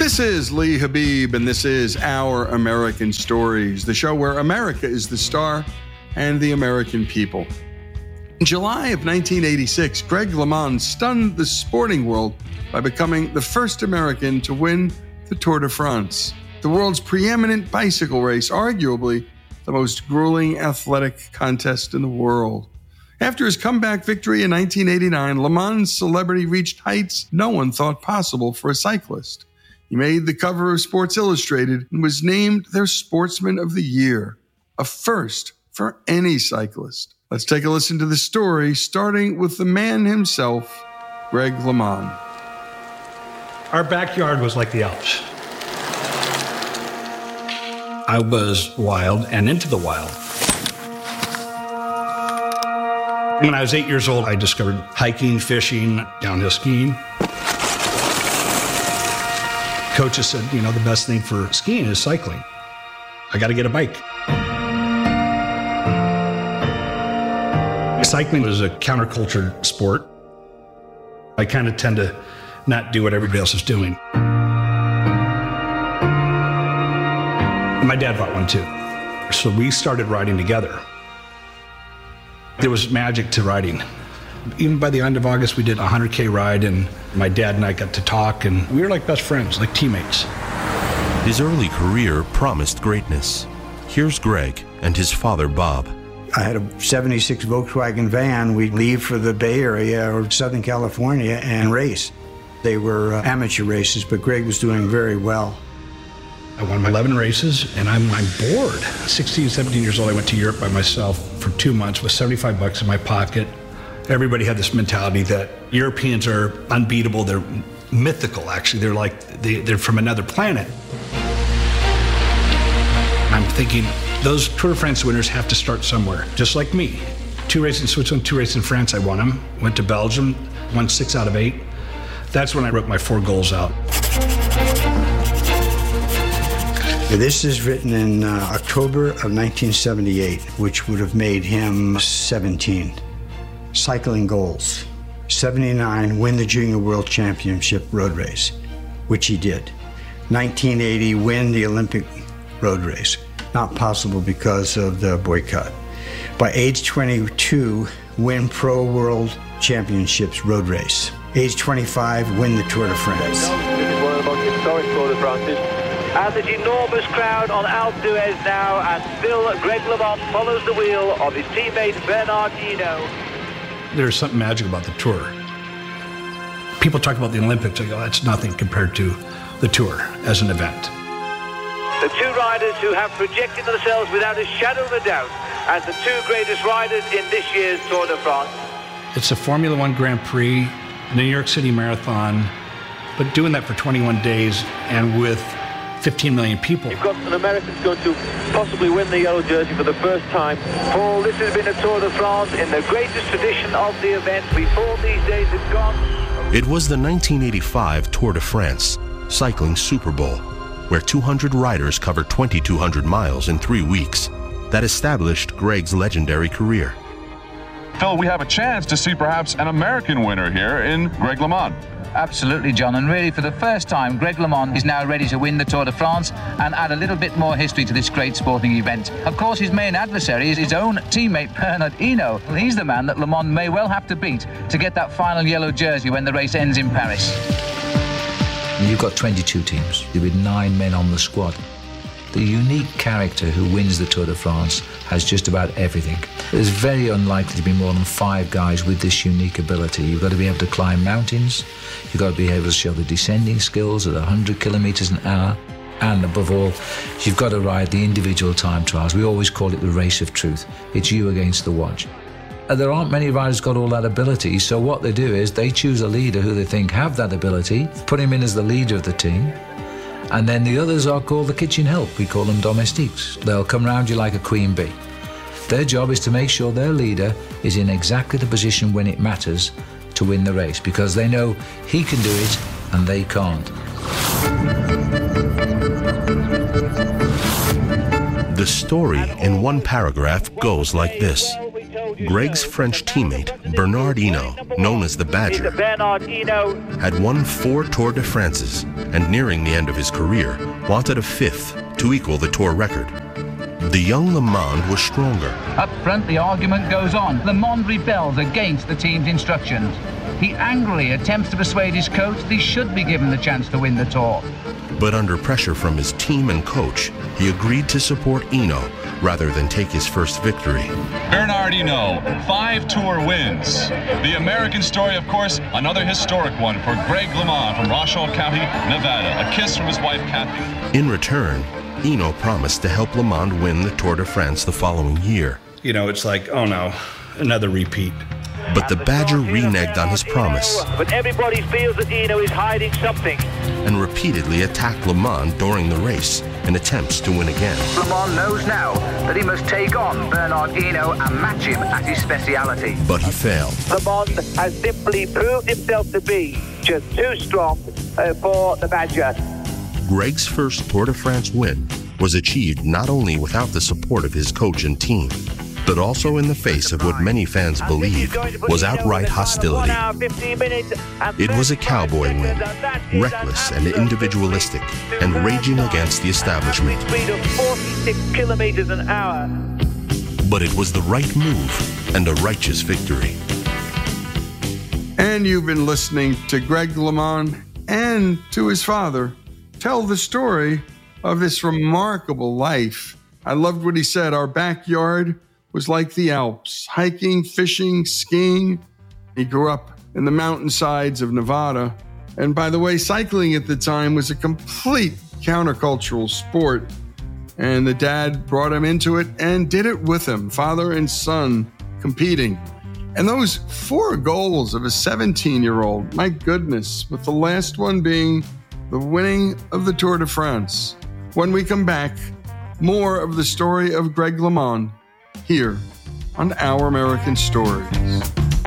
This is Lee Habib, and this is Our American Stories, the show where America is the star and the American people. In July of 1986, Greg LeMond stunned the sporting world by becoming the first American to win the Tour de France, the world's preeminent bicycle race, arguably the most grueling athletic contest in the world. After his comeback victory in 1989, LeMond's celebrity reached heights no one thought possible for a cyclist. He made the cover of Sports Illustrated and was named their Sportsman of the Year, a first for any cyclist. Let's take a listen to the story, starting with the man himself, Greg LeMond. Our backyard was like the Alps. I was wild and into the wild. When I was 8 years old, I discovered hiking, fishing, downhill skiing. Coaches said, the best thing for skiing is cycling. I got to get a bike. Cycling is a counterculture sport. I kind of tend to not do what everybody else is doing. My dad bought one too. So we started riding together. There was magic to riding. Even by the end of August, we did a 100K ride, and my dad and I got to talk, and we were like best friends, like teammates. His early career promised greatness. Here's Greg and his father, Bob. I had a 76 Volkswagen van. We'd leave for the Bay Area or Southern California and race. They were amateur races, but Greg was doing very well. I won 11 races, and I'm bored. 16, 17 years old, I went to Europe by myself for 2 months with $75 in my pocket. Everybody had this mentality that Europeans are unbeatable. They're mythical, actually. They're from another planet. I'm thinking, those Tour de France winners have to start somewhere, just like me. 2 races in Switzerland, 2 races in France, I won them. Went to Belgium, won 6 out of 8. That's when I wrote my 4 goals out. This is written in October of 1978, which would have made him 17. Cycling goals. 79, win the Junior World Championship road race, which he did. 1980, win the Olympic road race. Not possible because of the boycott. By age 22, win Pro World Championships road race. Age 25, win the Tour de France. This is one of the most historic Tour de France's. And the enormous crowd on Alpe d'Huez now, and still Greg LeMond follows the wheel of his teammate Bernard Hinault. There's something magic about the Tour. People talk about the Olympics, I go, that's nothing compared to the Tour as an event. The 2 riders who have projected themselves without a shadow of a doubt as the 2 greatest riders in this year's Tour de France. It's a Formula One Grand Prix, New York City Marathon, but doing that for 21 days and with 15 million people. You've got an American going to possibly win the yellow jersey for the first time. Paul, this has been a Tour de France in the greatest tradition of the event. Before these days had gone. It was the 1985 Tour de France, cycling Super Bowl, where 200 riders covered 2,200 miles in 3 weeks. That established Greg's legendary career. Phil, we have a chance to see perhaps an American winner here in Greg LeMond. Absolutely, John, and really for the first time, Greg LeMond is now ready to win the Tour de France and add a little bit more history to this great sporting event. Of course, his main adversary is his own teammate, Bernard Hinault. He's the man that LeMond may well have to beat to get that final yellow jersey when the race ends in Paris. You've got 22 teams with 9 men on the squad. The unique character who wins the Tour de France has just about everything. It's very unlikely to be more than 5 guys with this unique ability. You've got to be able to climb mountains. You've got to be able to show the descending skills at 100 kilometers an hour. And above all, you've got to ride the individual time trials. We always call it the race of truth. It's you against the watch. There aren't many riders got all that ability, so what they do is they choose a leader who they think have that ability, put him in as the leader of the team, and then the others are called the kitchen help. We call them domestiques. They'll come round you like a queen bee. Their job is to make sure their leader is in exactly the position when it matters to win the race, because they know he can do it and they can't. The story in one paragraph goes like this. Greg's French teammate, Bernard Hinault, known as the Badger, had won 4 Tour de France's and nearing the end of his career, wanted a 5th to equal the Tour record. The young Le Monde was stronger. Up front, the argument goes on. Le Monde rebels against the team's instructions. He angrily attempts to persuade his coach that he should be given the chance to win the Tour. But under pressure from his team and coach, he agreed to support Hinault rather than take his first victory. Bernard Hinault, 5 Tour wins. The American story, of course, another historic one for Greg LeMond from Washoe County, Nevada. A kiss from his wife, Kathy. In return, Hinault promised to help Le Monde win the Tour de France the following year. You know, it's like, oh no, another repeat. But the Badger reneged on his promise. But everybody feels that Hinault is hiding something. And repeatedly attacked Le Monde during the race in attempts to win again. Le Monde knows now that he must take on Bernard Hinault and match him at his speciality. But he failed. Le Monde has simply proved himself to be just too strong for the Badger. Greg's first Tour de France win was achieved not only without the support of his coach and team, but also in the face of what many fans believe was outright hostility. It was a cowboy win, reckless and individualistic, and raging against the establishment. Speed of 46 kilometers an hour. But it was the right move and a righteous victory. And you've been listening to Greg LeMond and to his father tell the story of this remarkable life. I loved what he said. Our backyard was like the Alps, hiking, fishing, skiing. He grew up in the mountainsides of Nevada. And by the way, cycling at the time was a complete countercultural sport. And the dad brought him into it and did it with him, father and son competing. And those 4 goals of a 17-year-old, my goodness, with the last one being the winning of the Tour de France. When we come back, more of the story of Greg LeMond here on Our American Stories.